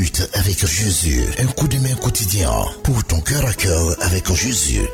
minutes avec Jésus. Un coup de main quotidien pour ton cœur à cœur avec Jésus.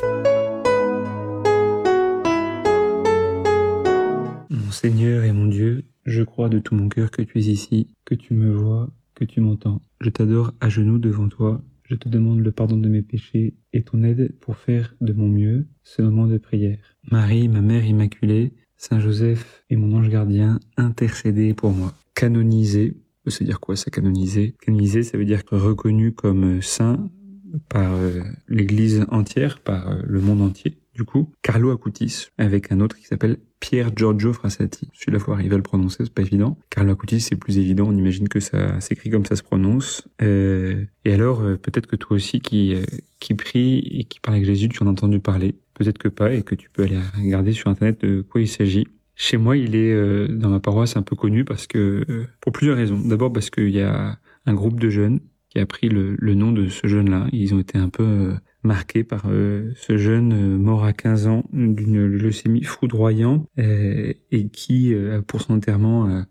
Mon Seigneur et mon Dieu, je crois de tout mon cœur que tu es ici, que tu me vois, que tu m'entends. Je t'adore à genoux devant toi. Je te demande le pardon de mes péchés et ton aide pour faire de mon mieux ce moment de prière. Marie, ma mère immaculée, Saint Joseph et mon ange gardien, intercédez pour moi. Canonisé, ça veut dire quoi ça, canoniser? Canonisé, ça veut dire reconnu comme saint par l'Église entière, par le monde entier. Du coup, Carlo Acutis, avec un autre qui s'appelle Pier Giorgio Frassati. Celui-là, faut arriver à le prononcer, c'est pas évident. Carlo Acutis, c'est plus évident, on imagine que ça s'écrit comme ça se prononce. Et alors, peut-être que toi aussi qui prie et qui parle avec Jésus, tu en as entendu parler. Peut-être que pas, et que tu peux aller regarder sur Internet de quoi il s'agit. Chez moi, il est dans ma paroisse un peu connu parce que pour plusieurs raisons. D'abord parce qu'il y a un groupe de jeunes qui a pris le nom de ce jeune-là. Ils ont été un peu marqués par ce jeune mort à 15 ans d'une leucémie foudroyante et qui, pour son enterrement,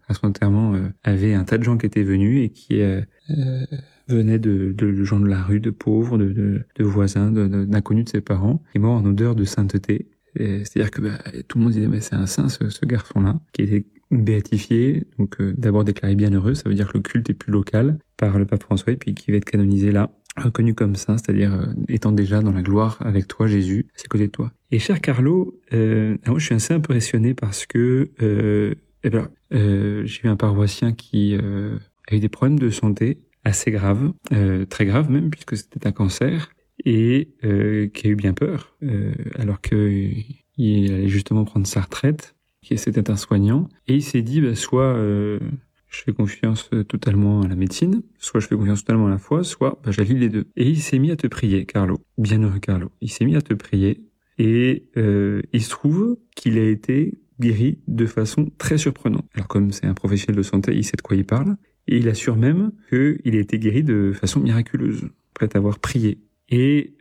avait un tas de gens qui étaient venus et qui venaient de gens de la rue, de pauvres, de voisins, d'inconnus de ses parents, qui est mort en odeur de sainteté. C'est-à-dire que tout le monde disait c'est un saint ce garçon-là, qui était béatifié, donc d'abord déclaré bienheureux, ça veut dire que le culte est plus local par le pape François, et puis qui va être canonisé là, reconnu comme saint, c'est-à-dire étant déjà dans la gloire avec toi Jésus, c'est à côté de toi. Et cher Carlo, moi je suis assez impressionné parce que j'ai eu un paroissien qui a eu des problèmes de santé assez graves, très graves même, puisque c'était un cancer, et qui a eu bien peur, alors qu'il allait justement prendre sa retraite, qui c'était un soignant, et il s'est dit, soit je fais confiance totalement à la médecine, soit je fais confiance totalement à la foi, soit j'allie les deux. Et il s'est mis à te prier, Carlo, bienheureux Carlo, il s'est mis à te prier, et il se trouve qu'il a été guéri de façon très surprenante. Alors comme c'est un professionnel de santé, il sait de quoi il parle, et il assure même qu'il a été guéri de façon miraculeuse, après avoir prié. Et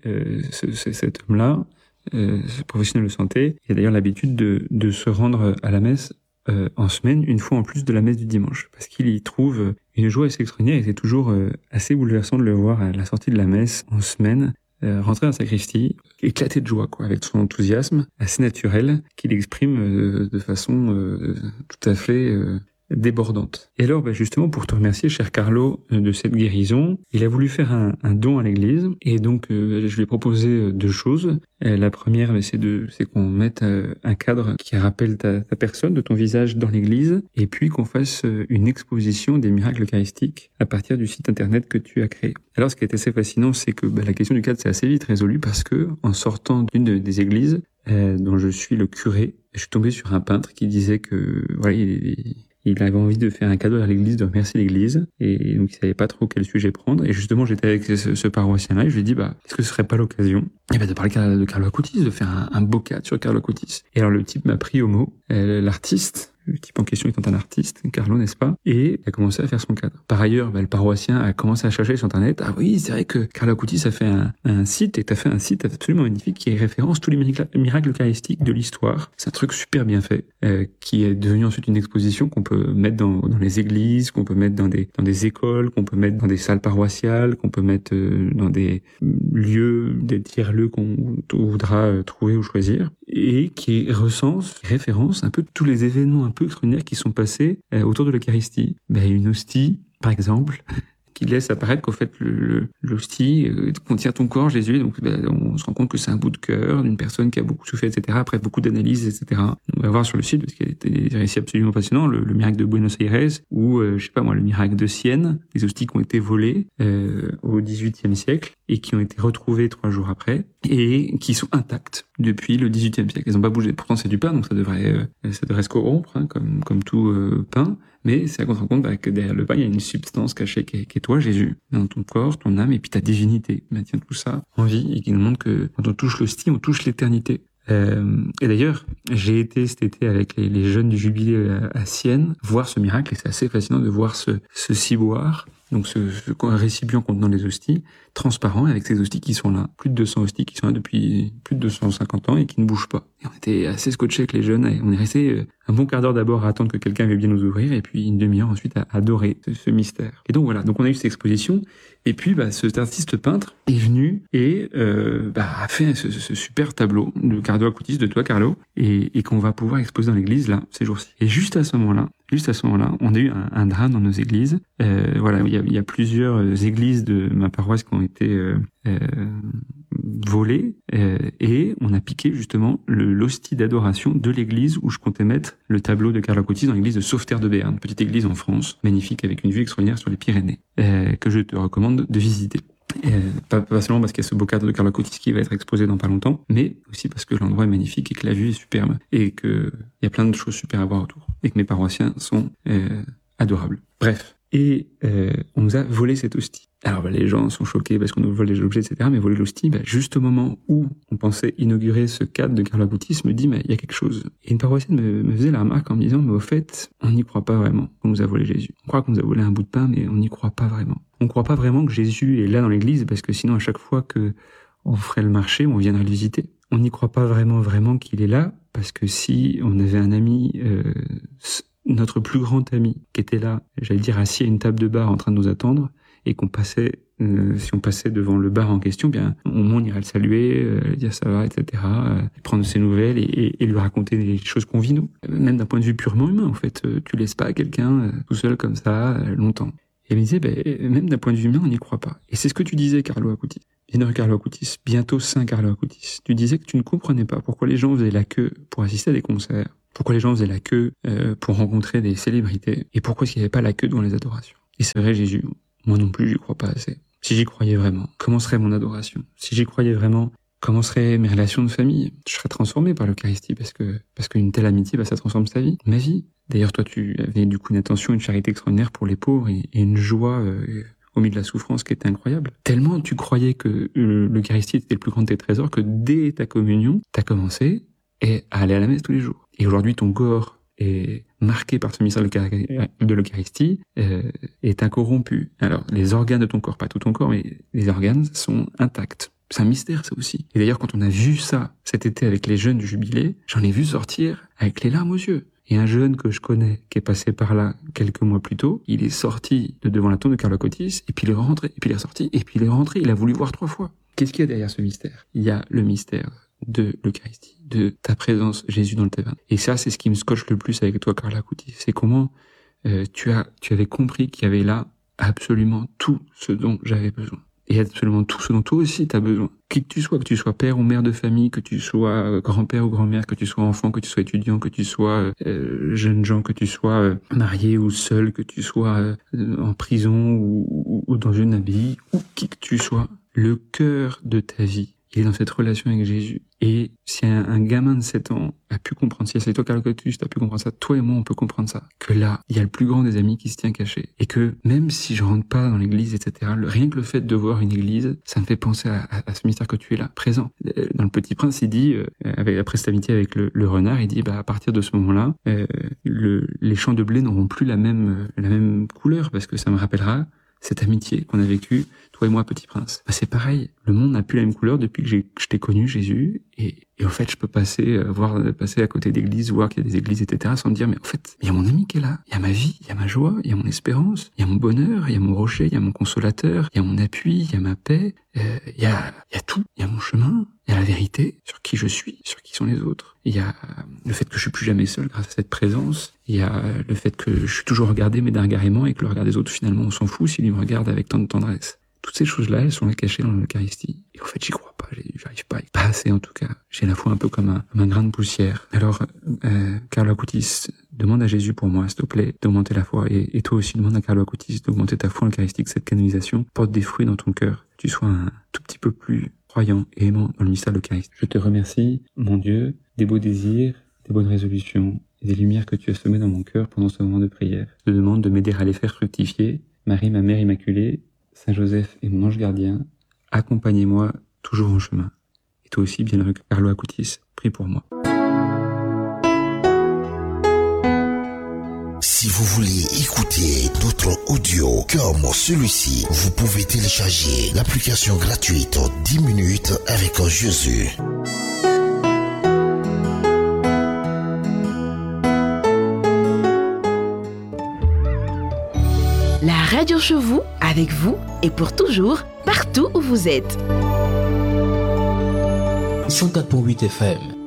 cet homme-là, ce professionnel de santé, il a d'ailleurs l'habitude de se rendre à la messe en semaine, une fois en plus de la messe du dimanche, parce qu'il y trouve une joie assez extraordinaire, et c'est toujours assez bouleversant de le voir à la sortie de la messe en semaine, rentrer dans la sacristie, éclater de joie, avec son enthousiasme assez naturel, qu'il exprime de façon tout à fait débordante. Et alors, justement, pour te remercier, cher Carlo, de cette guérison, il a voulu faire un don à l'Église, et donc je lui ai proposé deux choses. La première, c'est qu'on mette un cadre qui rappelle ta personne, de ton visage dans l'Église, et puis qu'on fasse une exposition des miracles eucharistiques à partir du site internet que tu as créé. Alors, ce qui est assez fascinant, c'est que la question du cadre s'est assez vite résolue, parce que en sortant d'une des églises dont je suis le curé, je suis tombé sur un peintre qui disait que il avait envie de faire un cadeau à l'église, de remercier l'église, et donc il savait pas trop quel sujet prendre. Et justement, j'étais avec ce paroissien-là, et je lui ai dit, est-ce que ce serait pas l'occasion de parler de Carlo Acutis, de faire un beau cadre sur Carlo Acutis. Et alors le type m'a pris au mot, l'artiste, le type en question étant un artiste, Carlo, n'est-ce pas? Et il a commencé à faire son cadre. Par ailleurs, le paroissien a commencé à chercher sur Internet. Ah oui, c'est vrai que Carlo Acutis a fait un site, et t'as fait un site absolument magnifique qui référence tous les miracles eucharistiques de l'histoire. C'est un truc super bien fait, qui est devenu ensuite une exposition qu'on peut mettre dans les églises, qu'on peut mettre dans des écoles, qu'on peut mettre dans des salles paroissiales, qu'on peut mettre dans des lieux, des tiers-lieux qu'on voudra trouver ou choisir, et qui référence un peu tous les événements un peu extraordinaires qui sont passés autour de l'Eucharistie. Une hostie, par exemple, qui laisse apparaître qu'en fait l'hostie contient ton corps, Jésus. Donc on se rend compte que c'est un bout de cœur d'une personne qui a beaucoup souffert, etc. Après beaucoup d'analyses, etc. On va voir sur le site, parce qu'il y a des récits absolument passionnants, le miracle de Buenos Aires, ou le miracle de Sienne, des hosties qui ont été volées au XVIIIe siècle et qui ont été retrouvées 3 jours après et qui sont intactes depuis le XVIIIe siècle. Elles n'ont pas bougé. Pourtant c'est du pain, donc ça devrait se corrompre, comme tout pain. Mais c'est à qu'on se rend compte que derrière le pain, il y a une substance cachée qui est toi, Jésus, dans ton corps, ton âme, et puis ta divinité. Il maintient tout ça en vie, et qui nous montre que quand on touche l'hostie, on touche l'éternité. Et d'ailleurs, j'ai été cet été avec les jeunes du Jubilé à Sienne, voir ce miracle, et c'est assez fascinant de voir ce ciboire, donc ce récipient contenant les hosties, transparent, avec ces hosties qui sont là. Plus de 200 hosties qui sont là depuis plus de 250 ans et qui ne bougent pas. Et on était assez scotchés avec les jeunes, et on est resté un bon quart d'heure d'abord à attendre que quelqu'un veuille bien nous ouvrir, et puis une demi-heure ensuite à adorer ce mystère. Et donc voilà, donc on a eu cette exposition, et puis cet artiste peintre est venu et a fait ce super tableau de Carlo Acutis, de toi Carlo, et qu'on va pouvoir exposer dans l'église là, ces jours-ci. Et juste à ce moment-là, on a eu un drame dans nos églises. Il y a plusieurs églises de ma paroisse qui ont été volées, et on a piqué justement l'hostie d'adoration de l'église où je comptais mettre le tableau de Carlo Acutis, dans l'église de Sauveterre de Béarn, petite église en France, magnifique avec une vue extraordinaire sur les Pyrénées, que je te recommande de visiter. Pas seulement parce qu'il y a ce beau cadre de Carlo Acutis qui va être exposé dans pas longtemps, mais aussi parce que l'endroit est magnifique et que la vue est superbe et que il y a plein de choses super à voir autour et que mes paroissiens sont adorables. Bref. Et on nous a volé cette hostie. Alors les gens sont choqués parce qu'on nous vole des objets, etc. Mais voler l'hostie, juste au moment où on pensait inaugurer ce cadre de Carlo Acutis, me dit, mais il y a quelque chose. Et une paroissienne me faisait la remarque en me disant, mais au fait, on n'y croit pas vraiment qu'on nous a volé Jésus. On croit qu'on nous a volé un bout de pain, mais on n'y croit pas vraiment. On ne croit pas vraiment que Jésus est là dans l'église, parce que sinon à chaque fois que on ferait le marché, on viendrait le visiter. On n'y croit pas vraiment qu'il est là, parce que si on avait un ami, notre plus grand ami, qui était là, j'allais dire assis à une table de bar en train de nous attendre, et qu'on passait, si on passait devant le bar en question, bien, au moins on irait le saluer, dire ça va, etc., prendre ses nouvelles et lui raconter des choses qu'on vit nous. Même d'un point de vue purement humain, en fait. Tu laisses pas quelqu'un tout seul comme ça, longtemps. Et elle me disait, même d'un point de vue humain, on n'y croit pas. Et c'est ce que tu disais, Carlo Acutis. Bienheureux Carlo Acutis, bientôt Saint Carlo Acutis. Tu disais que tu ne comprenais pas pourquoi les gens faisaient la queue pour assister à des concerts, pourquoi les gens faisaient la queue pour rencontrer des célébrités, et pourquoi est-ce qu'il n'y avait pas la queue devant les adorations. Et c'est vrai, Jésus, moi non plus, j'y crois pas assez. Si j'y croyais vraiment, comment serait mon adoration? Si j'y croyais vraiment, comment seraient mes relations de famille? Je serais transformé par l'Eucharistie parce qu'une telle amitié, ça transforme ta vie, ma vie. D'ailleurs, toi, tu avais du coup une attention, une charité extraordinaire pour les pauvres et une joie au milieu de la souffrance qui était incroyable. Tellement tu croyais que l'Eucharistie était le plus grand de tes trésors que dès ta communion, t'as commencé à aller à la messe tous les jours. Et aujourd'hui, ton corps est marqué par ce mystère de l'Eucharistie, est incorrompu. Alors, les organes de ton corps, pas tout ton corps, mais les organes sont intacts. C'est un mystère, ça aussi. Et d'ailleurs, quand on a vu ça cet été avec les jeunes du Jubilé, j'en ai vu sortir avec les larmes aux yeux. Et un jeune que je connais, qui est passé par là quelques mois plus tôt, il est sorti de devant la tombe de Carlo Acutis, et puis il est rentré, et puis il est ressorti, et puis il est rentré, il a voulu voir 3 fois. Qu'est-ce qu'il y a derrière ce mystère? Il y a le mystère de l'Eucharistie, de ta présence, Jésus, dans le tabernacle. Et ça, c'est ce qui me scotche le plus avec toi, Carlo Acutis. C'est comment tu avais compris qu'il y avait là absolument tout ce dont j'avais besoin. Et absolument tout ce dont toi aussi t'as besoin. Qui que tu sois père ou mère de famille, que tu sois grand-père ou grand-mère, que tu sois enfant, que tu sois étudiant, que tu sois jeune gens, que tu sois marié ou seul, que tu sois en prison ou dans une abbaye, ou qui que tu sois, le cœur de ta vie, il est dans cette relation avec Jésus. Et si un gamin de 7 ans a pu comprendre, si c'est toi, Carlo Acutis, t'as pu comprendre ça, toi et moi, on peut comprendre ça. Que là, il y a le plus grand des amis qui se tient caché. Et que même si je rentre pas dans l'église, etc., rien que le fait de voir une église, ça me fait penser à ce mystère que tu es là, présent. Dans Le Petit Prince, il dit, après cette amitié avec le renard, il dit, à partir de ce moment-là, les champs de blé n'auront plus la même couleur, parce que ça me rappellera cette amitié qu'on a vécue, toi et moi, Petit Prince. C'est pareil. Le monde n'a plus la même couleur depuis que je t'ai connu, Jésus. Et en fait, je peux passer à côté d'églises, voir qu'il y a des églises, etc., sans me dire, mais en fait, il y a mon ami qui est là. Il y a ma vie, il y a ma joie, il y a mon espérance, il y a mon bonheur, il y a mon rocher, il y a mon consolateur, il y a mon appui, il y a ma paix, il y a tout. Il y a mon chemin, il y a la vérité sur qui je suis, sur qui sont les autres. Il y a le fait que je suis plus jamais seul grâce à cette présence. Il y a le fait que je suis toujours regardé, mais d'un regard aimant, et que le regard des autres, finalement, on s'en fout s'ils me regardent avec tant de tendresse. Toutes ces choses-là, elles sont là cachées dans l'Eucharistie. Et en fait, j'y crois pas, j'arrive pas assez en tout cas. J'ai la foi un peu comme un grain de poussière. Alors, Carlo Acutis, demande à Jésus pour moi, s'il te plaît, d'augmenter la foi. Et toi aussi, demande à Carlo Acutis d'augmenter ta foi en l'Eucharistie, que cette canonisation porte des fruits dans ton cœur. Tu sois un tout petit peu plus croyant et aimant dans le mystère de l'Eucharistie. Je te remercie, mon Dieu, des beaux désirs, des bonnes résolutions et des lumières que tu as semées dans mon cœur pendant ce moment de prière. Je te demande de m'aider à les faire fructifier. Marie, ma mère immaculée, Saint Joseph et mon ange gardien, accompagnez-moi toujours en chemin. Et toi aussi, bienheureux Carlo Acutis, prie pour moi. Si vous voulez écouter d'autres audios comme celui-ci, vous pouvez télécharger l'application gratuite 10 minutes avec Jésus. Radio Chez vous, avec vous et pour toujours, partout où vous êtes. 104.8 FM.